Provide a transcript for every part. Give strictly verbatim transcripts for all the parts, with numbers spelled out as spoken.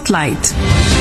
Spotlight.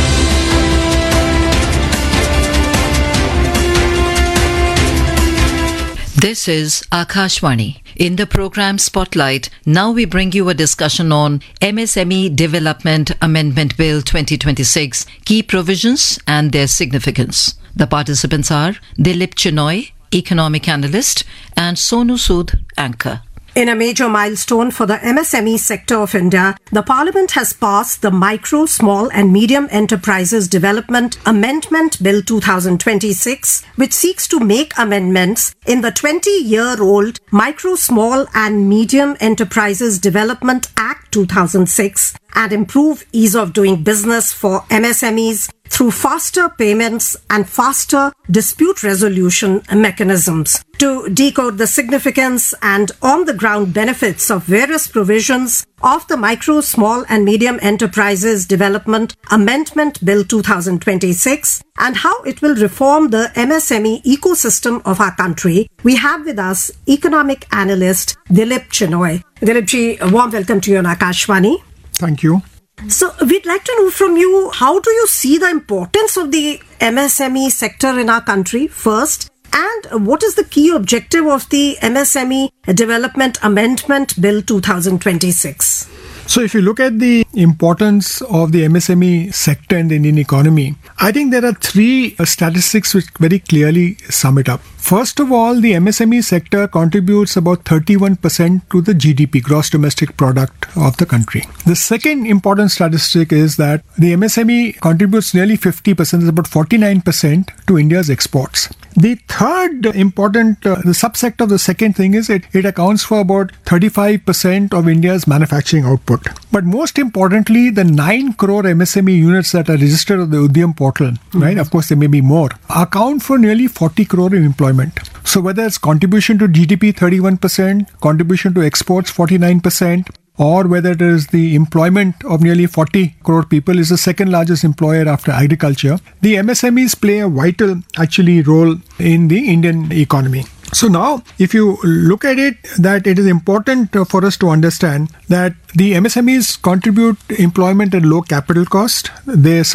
This is Akashvani. In the program Spotlight, now we bring you a discussion on M S M E Development Amendment Bill twenty twenty-six, key provisions and their significance. The participants are Dilip Chinoy, economic analyst, and Sonu Sood, anchor. In a major milestone for the M S M E sector of India, the Parliament has passed the Micro, Small and Medium Enterprises Development Amendment Bill twenty twenty-six, which seeks to make amendments in the twenty-year-old Micro, Small and Medium Enterprises Development Act two thousand six and improve ease of doing business for M S M Es through faster payments and faster dispute resolution mechanisms. To decode the significance and on-the-ground benefits of various provisions of the Micro, Small and Medium Enterprises Development Amendment Bill twenty twenty-six and how it will reform the M S M E ecosystem of our country, we have with us economic analyst Dilip Chinoy. Dilip ji, a warm welcome to you on Akashvani. Thank you. So, we'd like to know from you, how do you see the importance of the M S M E sector in our country first? And what is the key objective of the M S M E Development Amendment Bill twenty twenty-six? So if you look at the importance of the M S M E sector in the Indian economy, I think there are three uh, statistics which very clearly sum it up. First of all, the M S M E sector contributes about thirty-one percent to the G D P, gross domestic product of the country. The second important statistic is that the M S M E contributes nearly fifty percent, about forty-nine percent to India's exports. The third important, uh, the subsect of the second thing is it, it accounts for about thirty-five percent of India's manufacturing output. But most importantly, the nine crore M S M E units that are registered on the Udyam portal, mm-hmm. right, of course there may be more, account for nearly forty crore in employment. So whether it's contribution to G D P thirty-one percent, contribution to exports forty-nine percent, or whether it is the employment of nearly forty crore people, is the second largest employer after agriculture, the M S M Es play a vital actually role in the Indian economy. So now, if you look at it, that it is important for us to understand that the M S M Es contribute employment at low capital cost. They